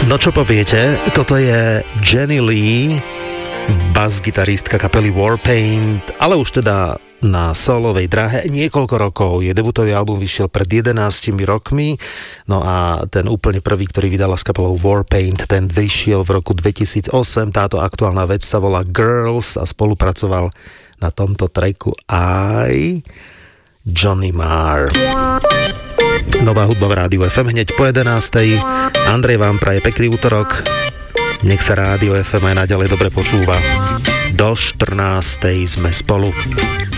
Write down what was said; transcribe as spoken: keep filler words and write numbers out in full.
No čo poviete, toto je Jenny Lee, bas-gitaristka kapely Warpaint, ale už teda na solovej dráhe niekoľko rokov. Jej debutový album vyšiel pred jedenástimi rokmi, no a ten úplne prvý, ktorý vydala s kapelou Warpaint, ten vyšiel v roku dvetisícosem. Táto aktuálna vec sa volá Girls a spolupracoval na tomto tracku aj Johnny Marr. Nová hudba v Rádiu ef em hneď po jedenástej. Andrej vám praje pekný útorok. Nech sa Rádio ef em aj naďalej dobre počúva. Do štrnástej sme spolu.